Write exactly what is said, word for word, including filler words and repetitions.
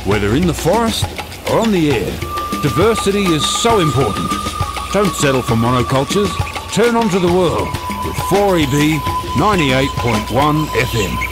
Whether in the forest or on the air, diversity is so important. Don't settle for monocultures. Turn onto the world with four E B ninety-eight point one F M.